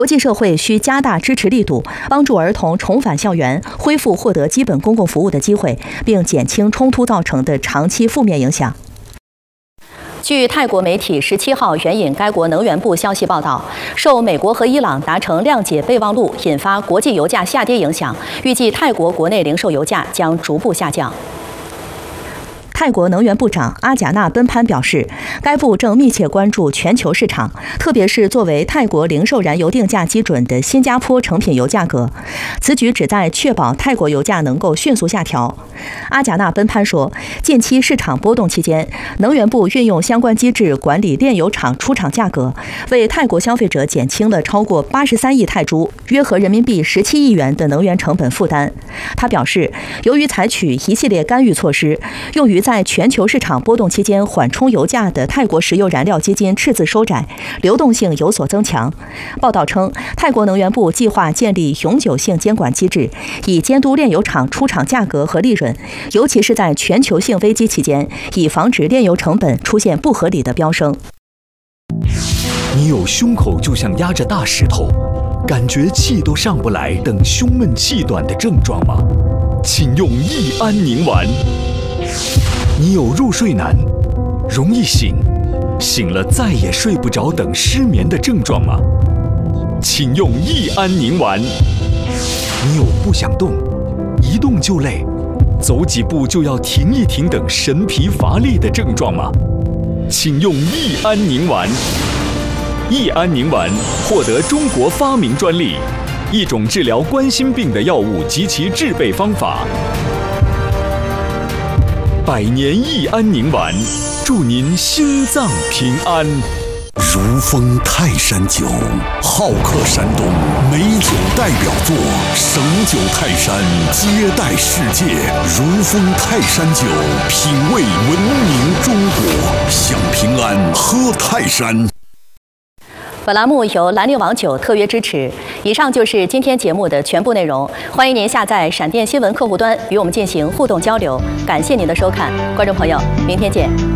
国际社会需加大支持力度，帮助儿童重返校园，恢复获得基本公共服务的机会，并减轻冲突造成的长期负面影响。据泰国媒体17号援引该国能源部消息报道，受美国和伊朗达成谅解备忘录引发国际油价下跌影响，预计泰国国内零售油价将逐步下降。泰国能源部长阿贾纳奔潘表示，该部正密切关注全球市场，特别是作为泰国零售燃油定价基准的新加坡成品油价格。此举旨在确保泰国油价能够迅速下调。阿贾纳奔潘说，近期市场波动期间，能源部运用相关机制管理炼油厂出厂价格，为泰国消费者减轻了超过83亿泰铢（约合人民币17亿元）的能源成本负担。他表示，由于采取一系列干预措施，用于在全球市场波动期间缓冲油价的泰国石油燃料基金赤字收窄，流动性有所增强。报道称，泰国能源部计划建立永久性监管机制，以监督炼油厂出厂价格和利润，尤其是在全球性危机期间，以防止炼油成本出现不合理的飙升。 你有胸口就像压着大石头，感觉气都上不来等胸闷气短的症状吗？请用益安宁丸。你有入睡难、容易醒、醒了再也睡不着等失眠的症状吗？请用益安宁丸。你有不想动、一动就累、走几步就要停一停等神疲乏力的症状吗？请用益安宁丸。益安宁丸获得中国发明专利，一种治疗冠心病的药物及其制备方法。百年益安宁丸，祝您心脏平安。 如风泰山酒，好客山东美酒代表作，省酒泰山接待世界。如风泰山酒，品味文明中国，享平安喝泰山。 本栏目由兰陵王酒特约支持。以上就是今天节目的全部内容，欢迎您下载闪电新闻客户端与我们进行互动交流。感谢您的收看，观众朋友，明天见。